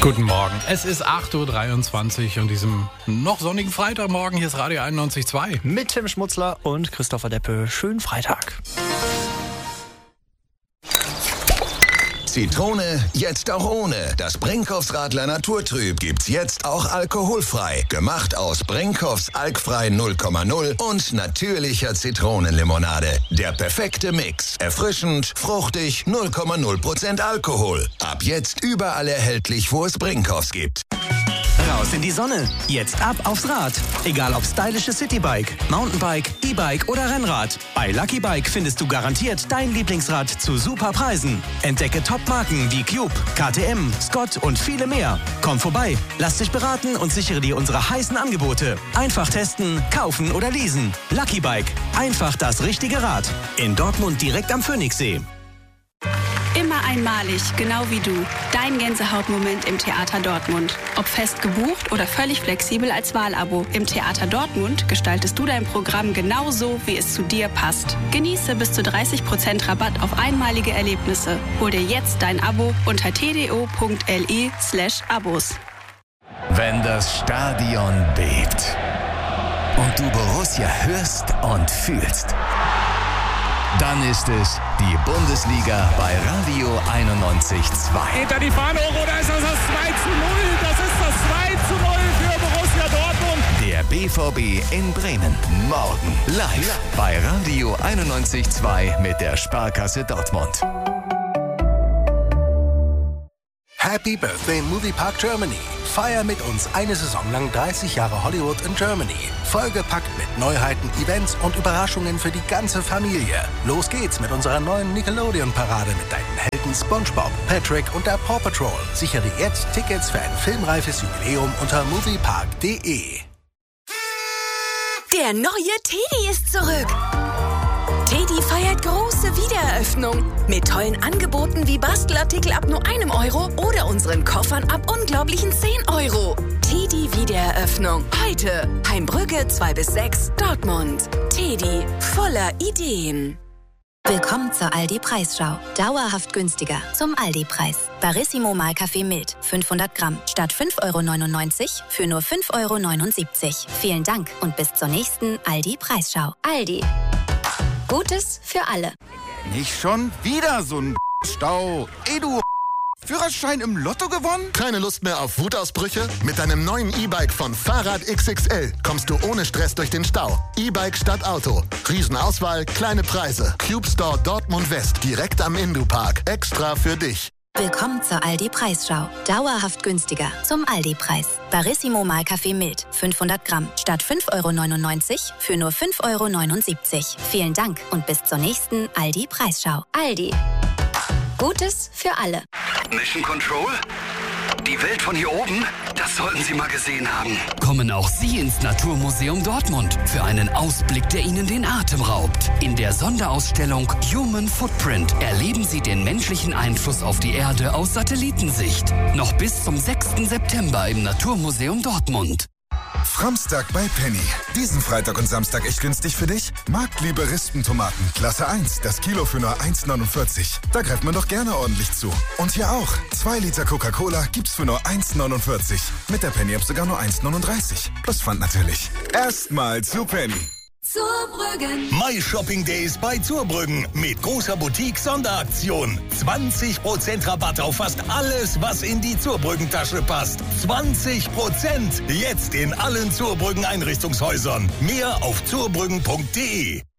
Guten Morgen, es ist 8.23 Uhr und diesem noch sonnigen Freitagmorgen, hier ist Radio 91.2. Mit Tim Schmutzler und Christopher Deppe. Schönen Freitag. Zitrone, jetzt auch ohne. Das Brinkhoffs Radler Naturtrüb gibt's jetzt auch alkoholfrei. Gemacht aus Brinkhoffs alkfrei 0,0 und natürlicher Zitronenlimonade. Der perfekte Mix. Erfrischend, fruchtig, 0,0% Alkohol. Ab jetzt überall erhältlich, wo es Brinkhoffs gibt. Raus in die Sonne. Jetzt ab aufs Rad. Egal ob stylisches Citybike, Mountainbike, E-Bike oder Rennrad. Bei Lucky Bike findest du garantiert dein Lieblingsrad zu super Preisen. Entdecke Top-Marken wie Cube, KTM, Scott und viele mehr. Komm vorbei, lass dich beraten und sichere dir unsere heißen Angebote. Einfach testen, kaufen oder leasen. Lucky Bike. Einfach das richtige Rad. In Dortmund direkt am Phoenixsee. Immer einmalig, genau wie du. Dein Gänsehautmoment im Theater Dortmund. Ob fest gebucht oder völlig flexibel als Wahlabo. Im Theater Dortmund gestaltest du dein Programm genau so, wie es zu dir passt. Genieße bis zu 30% Rabatt auf einmalige Erlebnisse. Hol dir jetzt dein Abo unter tdo.li/Abos. Wenn das Stadion bebt und du Borussia hörst und fühlst, dann ist es die Bundesliga bei Radio 91.2. Hinter die Fahne hoch, oder ist das 2:0? Das ist das 2:0 für Borussia Dortmund. Der BVB in Bremen. Morgen live bei Radio 91.2 mit der Sparkasse Dortmund. Happy Birthday Moviepark Germany. Feier mit uns eine Saison lang 30 Jahre Hollywood in Germany. Vollgepackt mit Neuheiten, Events und Überraschungen für die ganze Familie. Los geht's mit unserer neuen Nickelodeon-Parade mit deinen Helden SpongeBob, Patrick und der Paw Patrol. Sichere dir jetzt Tickets für ein filmreifes Jubiläum unter moviepark.de. Der neue Teddy ist zurück. Teddy feiert große Wiedereröffnung mit tollen Angeboten wie Bastelartikel ab nur €1 oder unseren Koffern ab unglaublichen €10. Teddy Wiedereröffnung. Heute Heimbrücke 2-6 Dortmund. Teddy voller Ideen. Willkommen zur Aldi-Preisschau. Dauerhaft günstiger zum Aldi-Preis. Barissimo Mahlkaffee mild, 500 Gramm, statt €5,99 für nur €5,79. Vielen Dank und bis zur nächsten Aldi-Preisschau. Aldi. Gutes für alle. Nicht schon wieder so ein Stau. Du Führerschein im Lotto gewonnen? Keine Lust mehr auf Wutausbrüche? Mit deinem neuen E-Bike von Fahrrad XXL kommst du ohne Stress durch den Stau. E-Bike statt Auto. Riesenauswahl, kleine Preise. Cube Store Dortmund West, direkt am Indu-Park. Extra für dich. Willkommen zur Aldi-Preisschau. Dauerhaft günstiger zum Aldi-Preis. Barissimo Mahlkaffee mild, 500 Gramm, statt €5,99 für nur €5,79. Vielen Dank und bis zur nächsten Aldi-Preisschau. Aldi. Gutes für alle. Mission Control? Die Welt von hier oben? Das sollten Sie mal gesehen haben. Kommen auch Sie ins Naturmuseum Dortmund für einen Ausblick, der Ihnen den Atem raubt. In der Sonderausstellung Human Footprint erleben Sie den menschlichen Einfluss auf die Erde aus Satellitensicht. Noch bis zum 6. September im Naturmuseum Dortmund. Framstag bei Penny. Diesen Freitag und Samstag echt günstig für dich? Marktliebe Rispentomaten, Klasse 1, das Kilo für nur 1,49. Da greift man doch gerne ordentlich zu. Und hier auch. 2 Liter Coca-Cola gibt's für nur 1,49. Mit der Penny-App sogar nur 1,39. Plus Pfand natürlich. Erstmal zu Penny. Zurbrüggen. My Shopping Days bei Zurbrüggen mit großer Boutique-Sonderaktion. 20% Rabatt auf fast alles, was in die Zurbrüggen-Tasche passt. 20%! Jetzt in allen Zurbrüggen-Einrichtungshäusern. Mehr auf zurbrüggen.de.